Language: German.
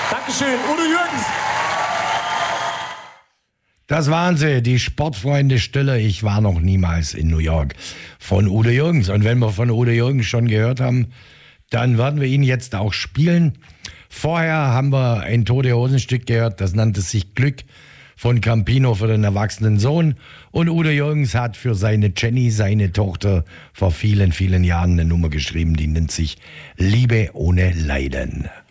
Dankeschön, Udo Jürgens. Das waren sie, die Sportfreunde Stille. Ich war noch niemals in New York von Udo Jürgens. Und wenn wir von Udo Jürgens schon gehört haben, dann werden wir ihn jetzt auch spielen. Vorher haben wir ein Tote Hosen-Stück gehört, das nannte sich Glück von Campino für den erwachsenen Sohn. Und Udo Jürgens hat für seine Jenny, seine Tochter, vor vielen, vielen Jahren eine Nummer geschrieben, die nennt sich Liebe ohne Leiden.